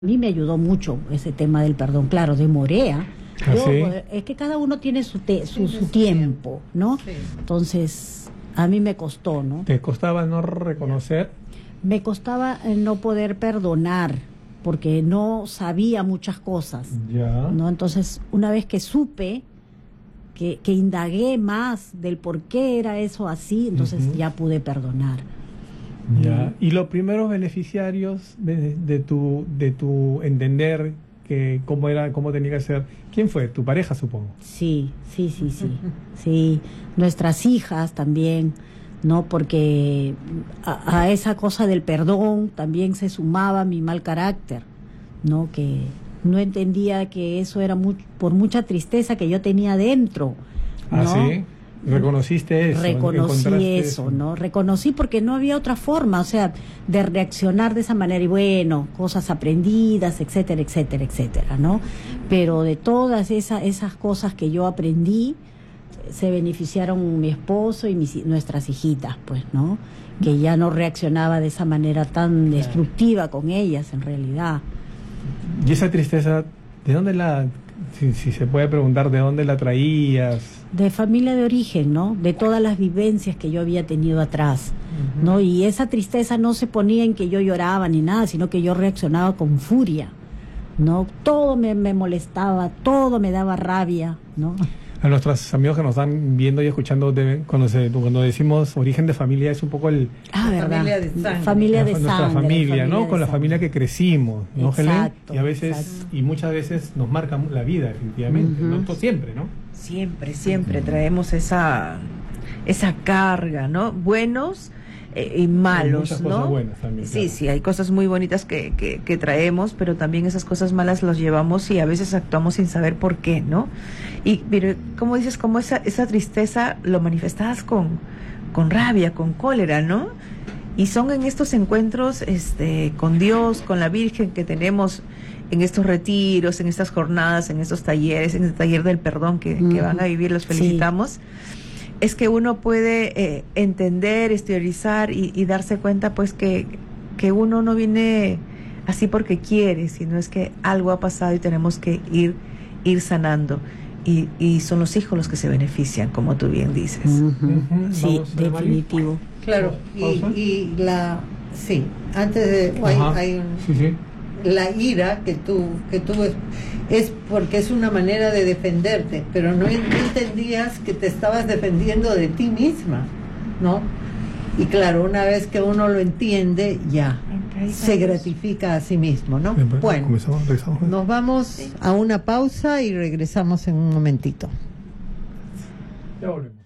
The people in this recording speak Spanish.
A mí me ayudó mucho ese tema del perdón, claro, demoré. Es que cada uno tiene su tiempo, ¿no? Sí. Entonces, a mí me costó, ¿no? ¿Te costaba no reconocer? Me costaba no poder perdonar, porque no sabía muchas cosas, ¿no? Entonces, una vez que supe, que indagué más del por qué era eso así, entonces ya pude perdonar. Ya. Y los primeros beneficiarios de tu entender que cómo tenía que ser, ¿quién fue? Tu pareja, supongo. Sí. Sí, nuestras hijas también, ¿no? Porque a esa cosa del perdón también se sumaba mi mal carácter, ¿no? Que no entendía que eso era por mucha tristeza que yo tenía dentro, ¿no? ¿Ah, sí? ¿Reconociste eso? Reconocí eso, ¿no? Reconocí porque no había otra forma, o sea, de reaccionar de esa manera. Y bueno, cosas aprendidas, etcétera, etcétera, etcétera, ¿no? Pero de todas esas cosas que yo aprendí, se beneficiaron mi esposo y nuestras hijitas, pues, ¿no? Que ya no reaccionaba de esa manera tan destructiva con ellas, en realidad. ¿Y esa tristeza, de dónde si se puede preguntar, de dónde la traías? De familia de origen, ¿no? De todas las vivencias que yo había tenido atrás, ¿no? Y esa tristeza no se ponía en que yo lloraba ni nada, sino que yo reaccionaba con furia, ¿no? Todo me molestaba, todo me daba rabia, ¿no? A nuestros amigos que nos están viendo y escuchando, cuando decimos origen de familia, es un poco ¿verdad? Familia de sangre. Nuestra familia, ¿no? Con la familia que crecimos, ¿no, exacto, Helen? Y a veces, y muchas veces nos marca la vida, definitivamente. No siempre, ¿no? Siempre traemos esa carga, ¿no? Buenos y malos, muchas ¿no? Cosas buenas también, sí, claro. Sí, hay cosas muy bonitas que traemos, pero también esas cosas malas las llevamos y a veces actuamos sin saber por qué, ¿no? Pero, como dices, como esa tristeza lo manifestabas con rabia, con cólera, ¿no? Y son en estos encuentros con Dios, con la Virgen que tenemos en estos retiros, en estas jornadas, en estos talleres, en el taller del perdón que van a vivir, los felicitamos. Sí. Es que uno puede entender, exteriorizar y darse cuenta pues que uno no viene así porque quiere, sino es que algo ha pasado y tenemos que ir sanando. Y son los hijos los que se benefician, como tú bien dices. Sí, definitivo. Claro, antes de la ira que tú es porque es una manera de defenderte, pero no entendías que te estabas defendiendo de ti misma, ¿no? Y claro, una vez que uno lo entiende, ya se gratifica a sí mismo, ¿no? Bueno, nos vamos a una pausa y regresamos en un momentito. Ya volvemos.